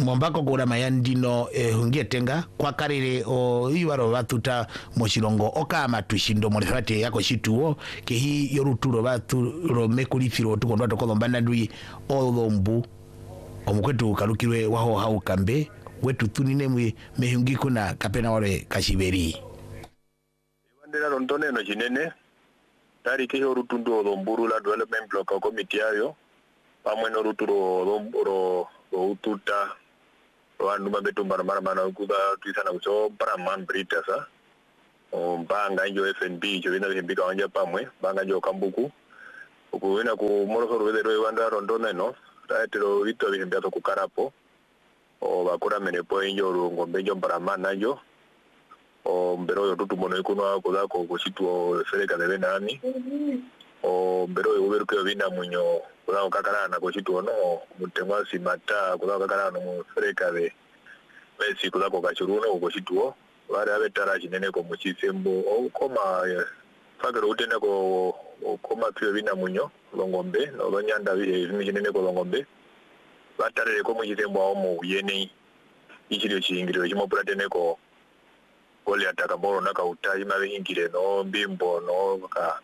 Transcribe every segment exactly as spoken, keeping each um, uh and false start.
Mwambako kura mayandino eh, hungetenga kwa karire o iwaro batuta mochirongo oka matushindo molefate yako shituo ke hi yoruturo batu ro mekulifiro tukondwa tokombana ndui olombu omukwetu kalukirwe waho haukambe wetu tunine mwe mehungiko na kapena wale kashiberi wandera rondone no jinene tari ke yorutundo olomburu la development block committee ayo pamwe no ruturo olomburo ututa wandu mabetu mara mana kuba tuisana kuso para man brita sa mbanga njo F N B jo vina vimbi kawanja pamwe mbanga njo kambuku ukuwina ku morosoro wedero wanda rondone no taetero vito vimbi ato kukarapo o bakura menepo njo ngombe njo para man njo o mbero yo tutu mono ikuno kuda ko kusitu sereka de benani o mbero yo uberuke vina munyo kuda kakara na kusitu no mutengwa simata kuda kakara no sereka de besi kuda ko kachuruno kusitu wale abetara jinene ko muchisembo o koma fagero utene ko koma pyo vina munyo longombe no lonyanda vi jinene ko longombe batare ko muchisembo awo mu yene ichiro chingiro chimo pratene ko oli ataka boro naka utayi mabe hingire no bimbo no ka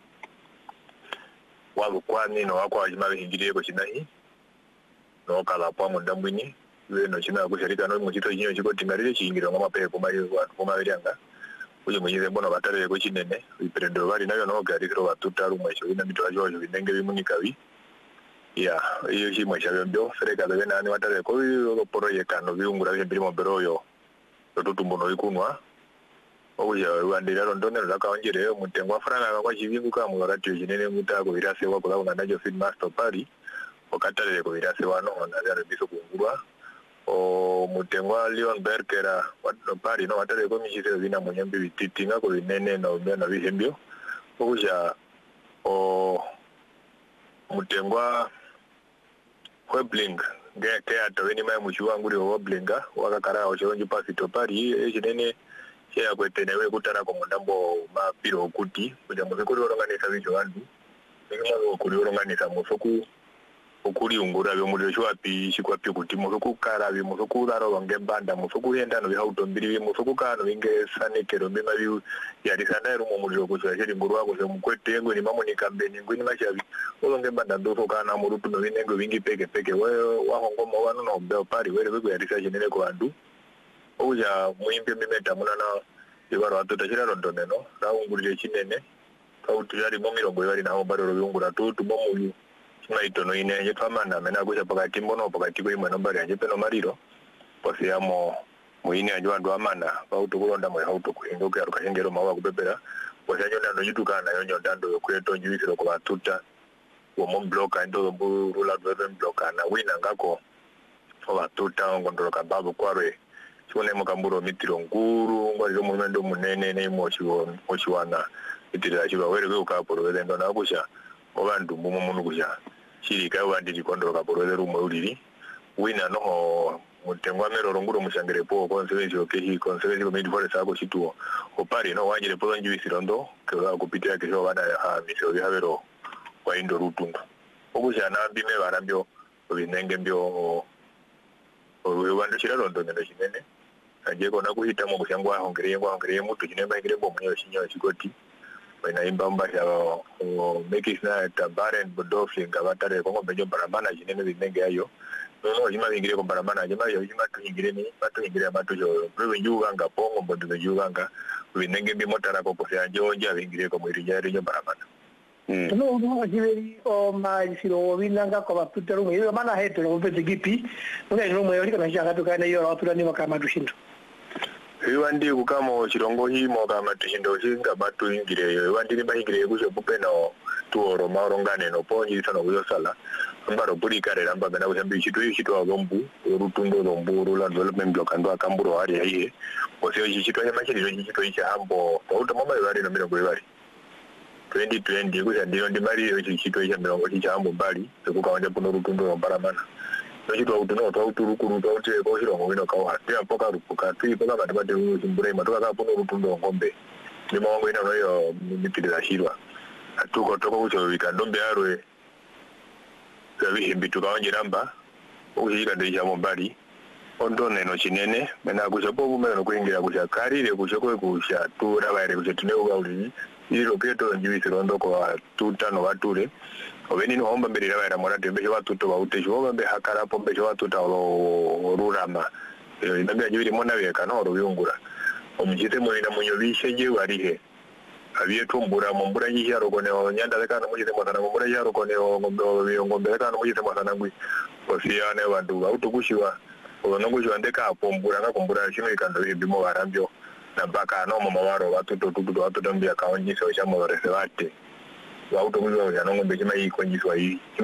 walu kwani no akwa mabe hingire ko chinahi no kala pa mundambwini we no china kusharika no muchito chinyo chiko tingarire chingiro ngoma pe kuma kuma biranga uye muyize bono batare ko chinene iprendo bali nayo no gari ro batutaru mwisho ina mito ajo ajo binenge bimunika bi ya iyo chimo chabyo sereka de nani batare ko ko project no biungura byembirimo beroyo tutumbono ikunwa oya wandira rondone lakaonjere mutengwa franga kwa chivingu kama wakati jinene mutako irase wako la una najo feed master pari okatale ko irase wano na yare biso kungurwa o mutengwa Leon Berkera wato pari no watale ko michise zina munyambi bititinga ko binene no bana bihembyo oya o mutengwa Webling ngeke atweni mai muchuwa nguri Weblinga wakakara ochonji pasito pari e jinene ya kwetenewe kutara ko mundambo mapiro okuti kuja muzikuri oronganisa bicho vandu ngema okuri oronganisa musoku okuri ungura byo muri cyo api shikwapi kuti musoku kara bi musoku daro wange banda musoku yenda no bihauto mbiri bi musoku kano binge sanekero bima bi yari sanairo mu muri ko cyo shiri nguru wako cyo mukwete ngo ni mamoni kambeni ngo ni mashabi olonge banda ndoko kana mu rutu no binengo bingi peke peke we wahongo mo wano no be pari we be yari sa jenere ko andu oja muimbe mimeta munana ibaro atotashira rondone no raungurire chinene kautu yari mo mirongo yari naho baroro biungura tutu mo muyu chimaito no ine je twamana mena kuja pakati mbono pakati ko imwe no bari anje peno mariro posi amo muine ajwa ndo amana kautu kulonda mo hauto kuingo kwa rukashengero mawa kubebera posi anyo ndo yitukana yonyo ndando kweto njiwisiro ko batuta wo mo bloka ndo bu rula dweven bloka na wina ngako batuta ngondoroka babu kwarwe chone mukamburo mitiro nguru ngwazo mumendo munene ne mochiwo mochiwana itira chiba were ke ukaporo wele ndo nakusha obandu mumu munu kusha shirika wandiri kondoro kaporo wele rumo uliri wina no mutengwa meroro nguru mushangere po konsevensi okehi konsevensi ko midifore sako chituo opari no wajire po njiwisirondo ke kupitia ke bana ha misho bihabero kwa indo rutundo okusha na bime barambyo binenge mbyo owe wandu chirarondo ndo chinene anje kona kuhita mu kushangwa hongereye ngwa hongereye mutu chinemba ingire bo munyo shinyo chikoti bena imbamba ya mekis na tabaren bodofling abatare ko ngombe barabana chinene binenge ayo no jima ingire ko barabana jima yo jima tu ingire ni batu ingire batu jo bwe yuganga pongo bodo yuganga binenge bi motara ko posya jonja ingire ko mwiri jari jo barabana no no ajiberi o mai siro binanga ko batutero mu yo mana hetero mo pete gipi ngo no mo yori kana shaka to kana yo atura ni makama dushindo iwandi kukamo chirongo himo kama tushindo chinga batu ingire yo iwandi ni bahingire kusho pupeno tuoro maorongane no ponji sana kuyosala ambaro puri kare ramba bena kusambi chitu chitu agombu rutundo lombu rula development block ando akamburo ari aiye oseo chitu ya machiri chitu icha hambo pauta mama yari no mirongo yari twenty twenty kuja ndiyo ndi mari yo chitu icha mirongo icha hambo bali sekukaonja puno rutundo lomparamana chitu autuno to auturukuru to aute ko chirongo wino kawa ya poka rupuka tui poka batibate usimbure matoka ka puno rutundo ngombe ni mawango ina no yo mitira shirwa atuko toko kucho bikandombe arwe yabi himbi tukaonje namba ukishika ndeja mombali ondone no chinene mena kushapo bumeno kuingira kushakarire kushoko kushatura baire kushatuneuka uli iro keto njiwisiro ndoko tuta no wature obeni no homba mbere baira morate mbe watuto baute jo mbe hakara pombe jo watuta ro rurama ndabya jibiri mona beka no ruyungura omujite mulina munyobishe je warihe abiye tumbura mumbura yiharo kone nyanda lekana mujite mwana mumbura yiharo kone ngombe ngombe lekana mujite mwana ngwi ofiyane bantu bautukushiwa onongo ndeka apombura ngakumbura chino ikando ibimo barambyo nabaka no mama waro watuto tuto watuto mbya kaonjiso cha morese bate wauto kuzo ya nongo mbechima yi konjiswa yi